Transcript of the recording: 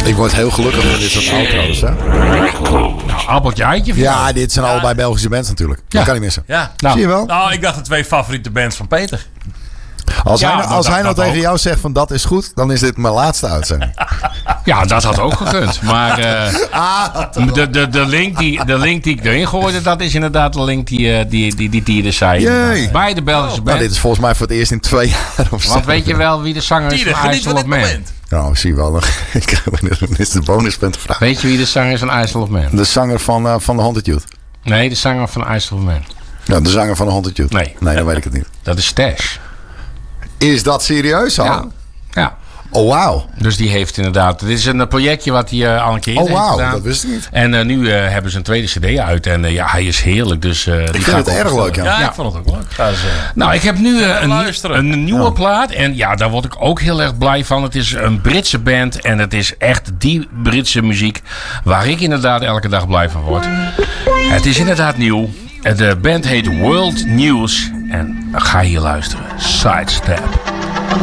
Ik word heel gelukkig van dit soort outro's, hè? Nou, appeltje eitje. Ja, dit zijn allebei Belgische bands natuurlijk. Dat kan niet missen. Ja. Zie je wel? Nou, ik dacht de 2 favoriete bands van Peter. Als Ja, hij nou tegen ook. jou zegt van dat is goed, dan is dit mijn laatste uitzending. Ja, dat had ook gekund. Maar de link die ik erin gooide, dat is inderdaad de link die er zei. Jee. Bij de Belgische Nou, band. dit is volgens mij voor het eerst in 2 jaar of zo. Want weet je wel wie de zanger is Tieren, van geniet Isle van of dit Man? moment. Nou, zie je wel. Dan is de bonuspunt vraag. Weet je wie de zanger is van Isle of Man? De zanger van de Haunted Youth. Nee, de zanger van Isle of Man. Ja, de zanger van de Haunted Youth. Nee. Nee, dan weet ik het niet. Dat is Stash. Is dat serieus zo? Ja. Oh, wauw. Dus die heeft inderdaad... Dit is een projectje wat hij al een keer Oh, heeft wauw. gedaan. Dat wist ik niet. En nu hebben ze een tweede cd uit. En ja, hij is heerlijk. Dus, Ik vind het erg leuk, ja. Ja, ik vond het ook leuk. Ga eens, Nou, ik heb nu luisteren. een nieuwe plaat. En ja, daar word ik ook heel erg blij van. Het is een Britse band. En het is echt die Britse muziek waar ik inderdaad elke dag blij van word. Het is inderdaad nieuw. De band heet World News. En ga hier luisteren. Sidestep.